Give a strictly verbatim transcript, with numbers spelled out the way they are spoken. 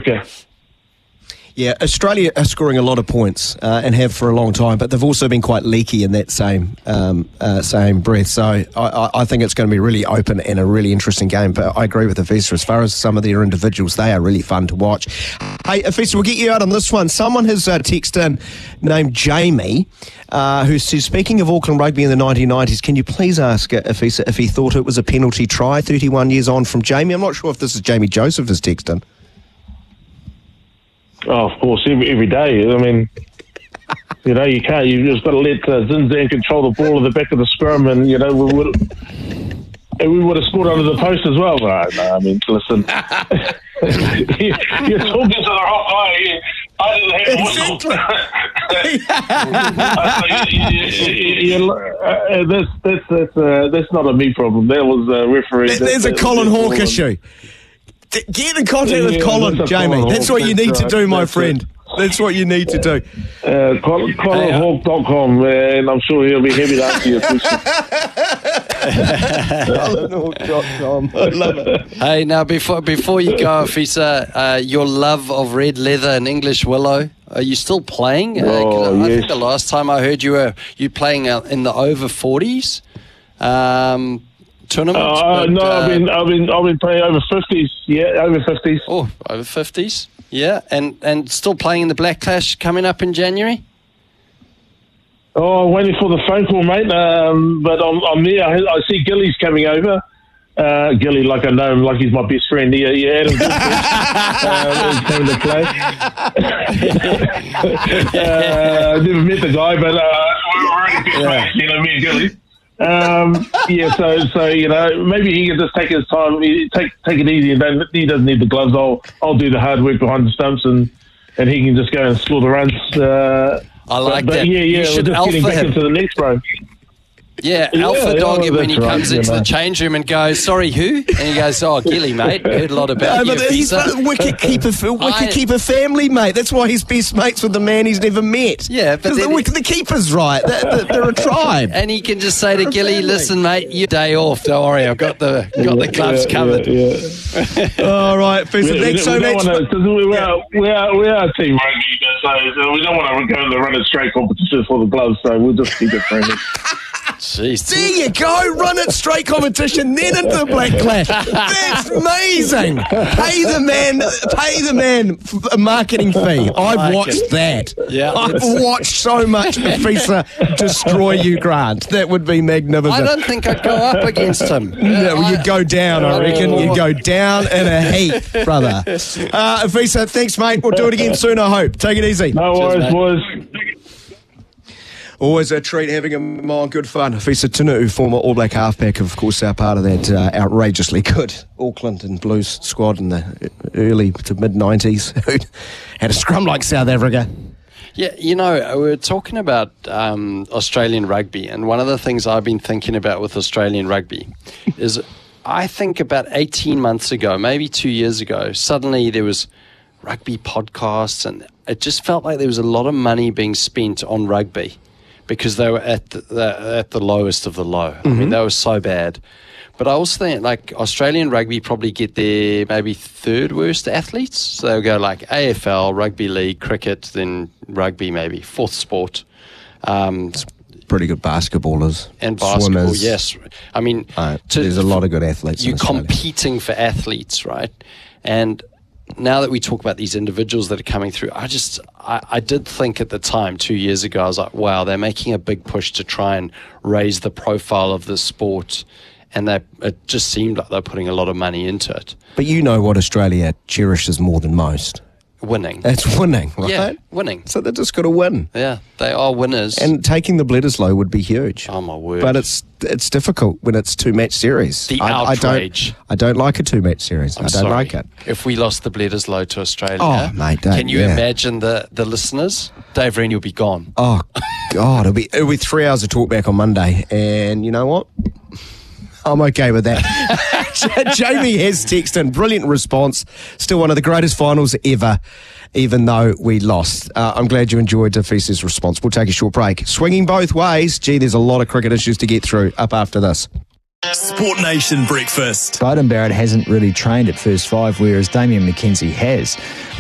quicker. Yeah, Australia are scoring a lot of points uh, and have for a long time, but they've also been quite leaky in that same um, uh, same breath. So I, I, I think it's going to be really open and a really interesting game. But I agree with Afisa. As far as some of their individuals, they are really fun to watch. Hey, Afisa, we'll get you out on this one. Someone has uh, texted in named Jamie, uh, who says, speaking of Auckland rugby in the nineteen nineties, can you please ask uh, Afisa if he thought it was a penalty try thirty-one years on from Jamie? I'm not sure if this is Jamie Joseph has texted in. Oh, of course, every, every day. I mean, you know, you can't. You've just got to let uh, Zinzan control the ball at the back of the scrum, and you know we would and we would have scored under the post as well. No, no I mean, listen, you're talking to the wrong guy. I didn't have That's that's that's uh, that's not a me problem. That was a referee. There's that, a Colin Hawke problem. issue. Get in contact with yeah, Colin, Jamie. Colin that's Hawke, what you need that's to do, right, my that's friend. it. That's what you need to do. Uh, Colin Hawke dot com, and I'm sure he'll be happy to answer your question. Colin Hawke dot com. I love it. Hey, now before before you go, Afisa, uh, your love of red leather and English willow, are you still playing? Uh, Oh, I yes. think the last time I heard you were you playing uh, in the over forties um, tournament. Uh, but, no, uh, I've been, I've been, I've been playing over fifties. Yeah, over fifties. Oh, over fifties. Yeah, and, and still playing in the Black Clash coming up in January? Oh, waiting for the phone call, mate. Um, but I'm, I'm there. I, I see Gilly's coming over. Uh, Gilly, like I know him, like he's my best friend. Yeah, yeah, Adam uh, he's coming to play. uh, I've never met the guy, but uh, we're already good mates, you know, me and Gilly. Um, yeah, so so you know, maybe he can just take his time, take take it easy, and don't, he doesn't need the gloves. I'll I'll do the hard work behind the stumps, and, and he can just go and score the runs. Uh, I like but, but that. Yeah, yeah, You should we're just getting alpha back him. into the next, bro. Yeah, Yeah, alpha yeah, dog him when he that's right, comes you into know. the change room and goes, sorry, who? And he goes, oh, Gilly, mate. Heard a lot about No, you, but he's a Afisa. wicket keeper, wicket I- keeper family, mate. That's why he's best mates with the man he's never met. Yeah, but 'Cause then the, he- the keeper's right. They're, they're a tribe. And he can just say to Gilly, family. listen, mate, you day off. Don't worry, I've got the got the gloves yeah, covered. Yeah, yeah. All right, Fisa, We, thanks we, so we don't much. want to, we, we, are, we, are, we are a team rugby, so, so we don't want to go in the run and straight competition for the gloves, so we'll just keep it friendly. Jeez. There you go. Run it straight competition, then into the Black Clash. That's amazing. Pay the man, pay the man f- a marketing fee. I've like watched it. that. Yeah. I've watched so much Fisa destroy you, Grant. That would be magnificent. I don't think I'd go up against him. No, I- you'd go down, I reckon. You'd go down in a heap, brother. Uh, Afisa, thanks, mate. We'll do it again soon, I hope. Take it easy. No worries, mate. boys. Always a treat having him on. Good fun. Afisa Tunuu, former All Black halfback, of course, are part of that uh, outrageously good Auckland and Blues squad in the early to mid nineties who had a scrum like South Africa. Yeah, you know, we were talking about um, Australian rugby, and one of the things I've been thinking about with Australian rugby is I think about eighteen months ago, maybe two years ago, suddenly there was rugby podcasts, and it just felt like there was a lot of money being spent on rugby because they were at the, the, at the lowest of the low. Mm-hmm. I mean, they were so bad. But I also think, like, Australian rugby probably get their maybe third worst athletes. So they'll go like A F L, rugby league, cricket, then rugby maybe, fourth sport. Um, Pretty good basketballers. and basketball, swimmers. yes. I mean, Uh, to- there's a lot of good athletes in you're Australia. competing for athletes, right? And now that we talk about these individuals that are coming through, I just, I, I did think at the time, two years ago, I was like, wow, they're making a big push to try and raise the profile of the sport. And they, it just seemed like they're putting a lot of money into it. But you know what Australia cherishes more than most. Winning. It's winning, right? Yeah, winning. So they've just got to win. Yeah, they are winners. And taking the Bledisloe would be huge. Oh, my word. But it's it's difficult when it's two match series. The I, outrage. I don't, I don't like a two match series. I'm I don't sorry. like it. If we lost the Bledisloe to Australia, Oh, mate, don't- can you yeah. imagine the, the listeners? Dave Rennie will be gone. Oh God, it'll be it'll be three hours of talk back on Monday, and you know what? I'm okay with that. Jamie has texted in, brilliant response. Still one of the greatest finals ever, even though we lost. Uh, I'm glad you enjoyed Afisa's response. We'll take a short break. Swinging both ways. Gee, there's a lot of cricket issues to get through. Up after this. Sport Nation Breakfast. Beauden Barrett hasn't really trained at first five, whereas Damian McKenzie has.